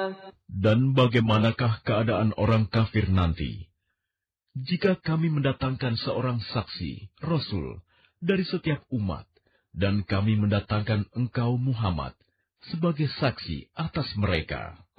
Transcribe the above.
Dan bagaimanakah keadaan orang kafir nanti? Jika kami mendatangkan seorang saksi, Rasul, dari setiap umat, dan kami mendatangkan engkau Muhammad sebagai saksi atas mereka.